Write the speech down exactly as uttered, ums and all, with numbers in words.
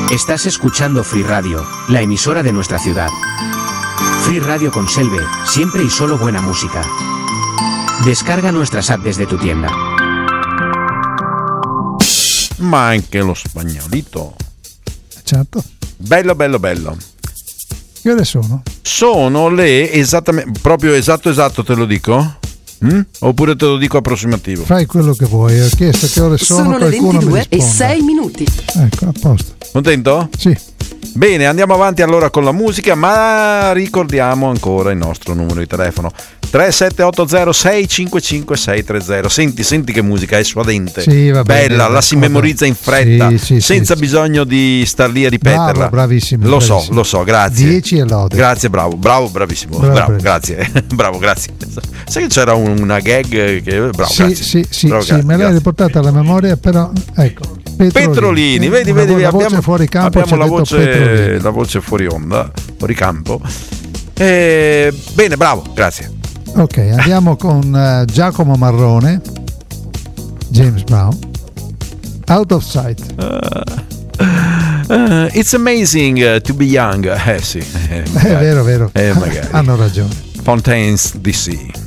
Estás escuchando Free Radio, la emisora de nuestra ciudad. Free Radio con Selve, siempre y solo buena música. Descarga nuestras app desde tu tienda. Ma anche lo spagnolito. Certo. Bello, bello, bello. Che ore sono? Sono le esattamente, proprio esatto, esatto, te lo dico? Mm? Oppure te lo dico approssimativo? Fai quello che vuoi, ho chiesto che ore sono. Sono le ventidue e sei minuti. Ecco, a posto. Contento? Sì. Bene, andiamo avanti allora con la musica, ma ricordiamo ancora il nostro numero di telefono tre sette otto zero sei cinque cinque sei tre zero. Senti, senti che musica è suadente, sì, va bene, bella, la si memorizza in fretta, sì, sì, senza sì, bisogno di star lì a ripeterla. Bravo, bravissimo. Lo bravissimo. so, lo so, grazie. dieci e lode. Grazie, bravo, bravo, bravissimo. Bravo, bravo, bravo. grazie. Bravo, grazie. Sai che c'era un- una gag che bravo, Sì, grazie. sì, sì, Bravo, sì, grazie, me l'hai grazie. riportata alla memoria, però ecco. Petrolini, Petrolini, vedi, Una vedi, vo- la voce abbiamo, fuori campo, abbiamo ci ha la, detto voce, Petrolini. la voce fuori onda, fuori campo. Eh, bene, bravo, grazie. Ok, andiamo con eh, Giacomo Marrone, James Brown, Out of Sight. Uh, it's amazing uh, to be young. Eh sì. Eh, È vero, vero. Eh, magari. Hanno ragione. Fontaines D C.